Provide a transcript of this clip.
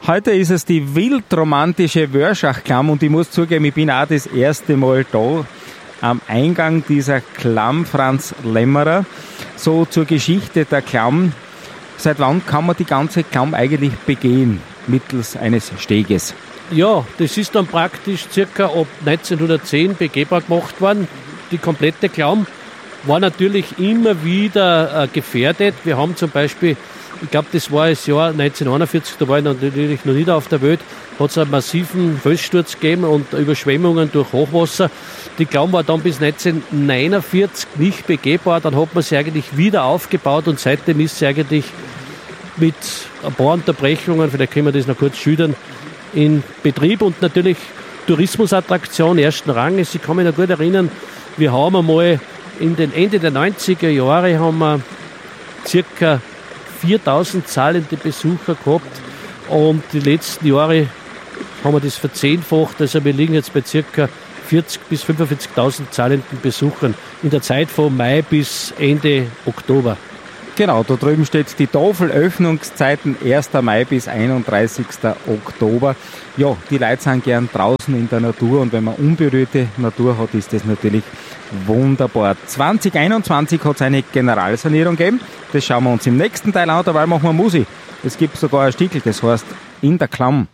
Heute ist es die wildromantische Wörschach-Klamm und ich muss zugeben, ich bin auch das erste Mal da am Eingang dieser Klamm Franz Lämmerer. So zur Geschichte der Klamm. Seit wann kann man die ganze Klamm eigentlich begehen? Mittels eines Steges. Ja, das ist dann praktisch circa ab 1910 begehbar gemacht worden. Die komplette Klamm war natürlich immer wieder gefährdet. Wir haben zum Beispiel, ich glaube, das war das Jahr 1941, da war ich natürlich noch nicht auf der Welt, hat es einen massiven Felssturz gegeben und Überschwemmungen durch Hochwasser. Die Klamm war dann bis 1949 nicht begehbar. Dann hat man sie eigentlich wieder aufgebaut und seitdem ist sie eigentlich mit ein paar Unterbrechungen, vielleicht können wir das noch kurz schildern, in Betrieb und natürlich Tourismusattraktion ersten Ranges. Ich kann mich noch gut erinnern, wir haben einmal in den Ende der 90er Jahre haben wir circa 4000 zahlende Besucher gehabt und die letzten Jahre haben wir das verzehnfacht. Also wir liegen jetzt bei circa 40.000 bis 45.000 zahlenden Besuchern in der Zeit von Mai bis Ende Oktober. Genau, da drüben steht die Tafel, Öffnungszeiten 1. Mai bis 31. Oktober. Ja, die Leute sind gern draußen in der Natur und wenn man unberührte Natur hat, ist das natürlich wunderbar. 2021 hat es eine Generalsanierung gegeben. Das schauen wir uns im nächsten Teil an, dabei machen wir Musik. Es gibt sogar ein Stickel, das heißt In der Klamm.